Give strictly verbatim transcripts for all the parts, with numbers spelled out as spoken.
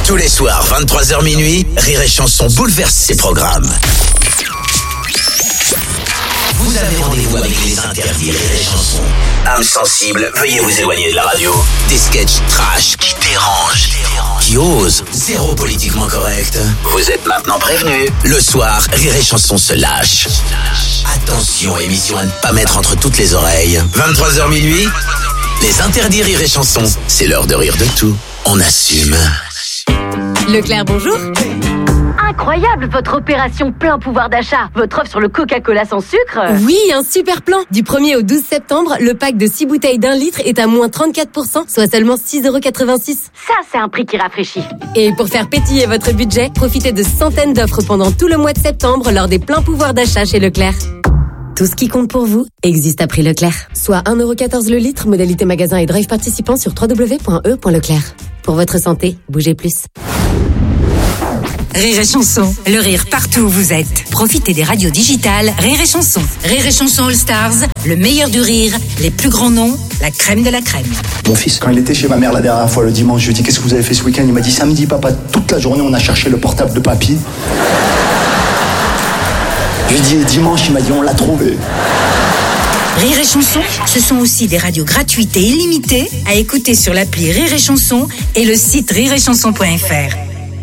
Tous les soirs, vingt-trois heures minuit, Rire et Chanson bouleverse ses programmes. Vous avez rendez-vous avec les interdits Rire et Chanson. Âme sensible, veuillez vous éloigner de la radio. Des sketchs trash qui dérangent, qui osent, zéro politiquement correct. Vous êtes maintenant prévenus. Le soir, Rire et Chanson se lâche. Attention, émission à ne pas mettre entre toutes les oreilles. vingt-trois heures minuit, les interdits Rire et Chanson. C'est l'heure de rire de tout. On assume. Leclerc, bonjour. Incroyable, votre opération plein pouvoir d'achat. Votre offre sur le Coca-Cola sans sucre. Oui, un super plan. Du premier au douze septembre, le pack de six bouteilles d'un litre est à moins trente-quatre pour cent, soit seulement six euros quatre-vingt-six. Ça, c'est un prix qui rafraîchit. Et pour faire pétiller votre budget, profitez de centaines d'offres pendant tout le mois de septembre lors des pleins pouvoirs d'achat chez Leclerc. Tout ce qui compte pour vous existe à prix Leclerc. Soit un euro quatorze le litre, modalité magasin et drive participant sur w w w point e point leclerc. Pour votre santé, bougez plus. Rire et Chanson, le rire partout où vous êtes. Profitez des radios digitales Rire et Chanson. Rire et Chanson All Stars, le meilleur du rire, les plus grands noms, la crème de la crème. Mon fils, quand il était chez ma mère la dernière fois le dimanche, je lui ai dit qu'est-ce que vous avez fait ce week-end? Il m'a dit samedi papa, toute la journée on a cherché le portable de papy. Je lui ai dit dimanche, il m'a dit on l'a trouvé. Rire et Chanson, ce sont aussi des radios gratuites et illimitées à écouter sur l'appli Rire et Chanson et le site rire et chanson point f r.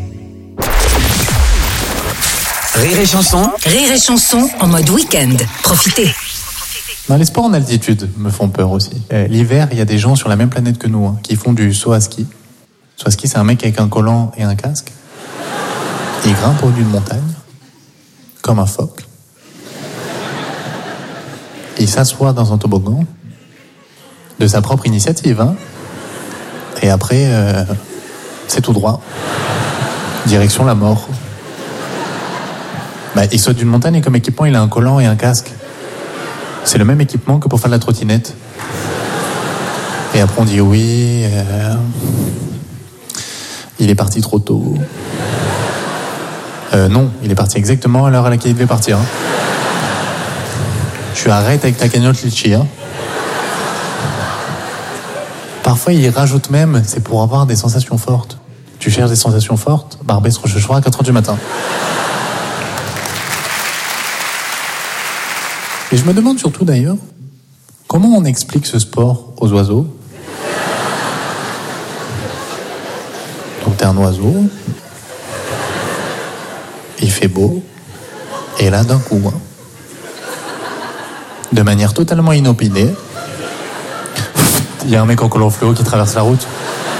Rire et Chanson. Rire et Chanson en mode week-end. Profitez. Non, les sports en altitude me font peur aussi. Euh, l'hiver, il y a des gens sur la même planète que nous hein, qui font du saut à ski. Saut à ski, c'est un mec avec un collant et un casque. Il grimpe au haut d'une montagne, comme un phoque. Il s'assoit dans un toboggan, de sa propre initiative. Hein. Et après, euh, c'est tout droit. Direction la mort. Bah, il saute d'une montagne et comme équipement, il a un collant et un casque. C'est le même équipement que pour faire de la trottinette. Et après, on dit oui, euh, il est parti trop tôt. Euh, non, il est parti exactement à l'heure à laquelle il devait partir. Hein. Je suis arrête avec ta cagnotte litchi. Hein. Parfois, il rajoute même, c'est pour avoir des sensations fortes. Tu cherches des sensations fortes, Barbès Rochechouart à quatre heures du matin. Et je me demande surtout d'ailleurs, comment on explique ce sport aux oiseaux? Donc t'es un oiseau, il fait beau, et là d'un coup, hein, de manière totalement inopinée, il y a un mec en collant fluo qui traverse la route.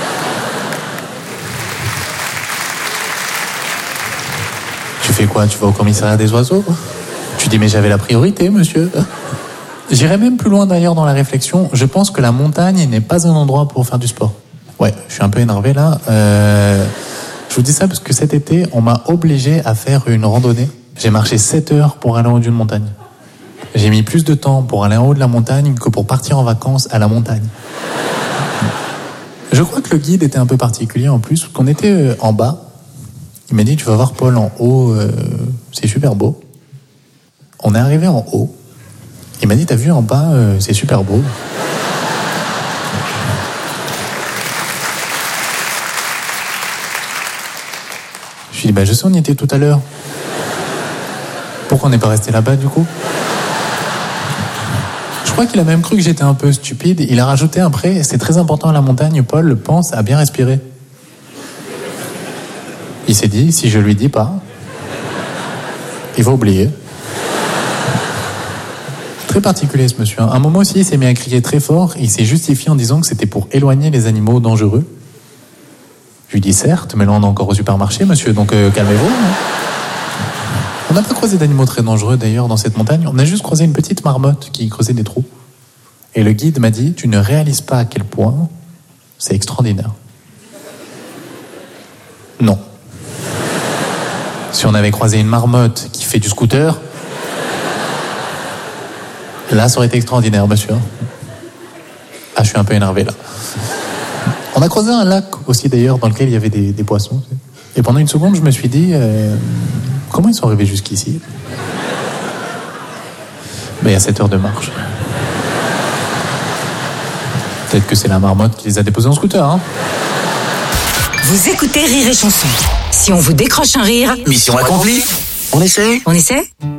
Tu fais quoi? Tu vas au commissariat des oiseaux? Tu dis mais j'avais la priorité, monsieur. J'irais même plus loin d'ailleurs dans la réflexion. Je pense que la montagne n'est pas un endroit pour faire du sport. Ouais, je suis un peu énervé là. Euh, je vous dis ça parce que cet été, on m'a obligé à faire une randonnée. J'ai marché sept heures pour aller en haut d'une montagne. J'ai mis plus de temps pour aller en haut de la montagne que pour partir en vacances à la montagne. Je crois que le guide était un peu particulier en plus, parce qu'on était en bas. Il m'a dit tu vas voir Paul en haut, euh, c'est super beau. On est arrivé en haut. Il m'a dit, t'as vu en bas, euh, c'est super beau. Je lui ai dit, bah je sais, on y était tout à l'heure. Pourquoi on n'est pas resté là-bas, du coup? Je crois qu'il a même cru que j'étais un peu stupide. Il a rajouté après, c'est très important à la montagne, Paul pense à bien respirer. Il s'est dit, si je lui dis pas, il va oublier. Très particulier ce monsieur. À un moment aussi, il s'est mis à crier très fort et il s'est justifié en disant que c'était pour éloigner les animaux dangereux. Je lui dis certes, mais là on est encore au supermarché, monsieur, donc euh, calmez-vous. Hein. On n'a pas croisé d'animaux très dangereux d'ailleurs dans cette montagne. On a juste croisé une petite marmotte qui creusait des trous. Et le guide m'a dit, tu ne réalises pas à quel point c'est extraordinaire. Non. Si on avait croisé une marmotte qui fait du scooter, là, ça aurait été extraordinaire, monsieur. Ah, je suis un peu énervé, là. On a croisé un lac aussi, d'ailleurs, dans lequel il y avait des, des poissons. Et pendant une seconde, je me suis dit, euh, comment ils sont arrivés jusqu'ici? Ben, il y a sept heures de marche. Peut-être que c'est la marmotte qui les a déposés en scooter, hein. Vous écoutez Rire et Chanson. Si on vous décroche un rire, Mission accomplie. On essaie on essaie?